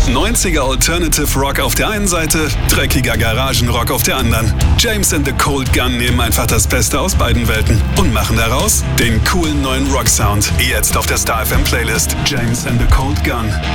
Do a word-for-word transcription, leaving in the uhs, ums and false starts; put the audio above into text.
neunziger Alternative Rock auf der einen Seite, dreckiger Garagenrock auf der anderen. James and the Cold Gun nehmen einfach das Beste aus beiden Welten und machen daraus den coolen neuen Rock-Sound. Jetzt auf der Star F M Playlist. James and the Cold Gun.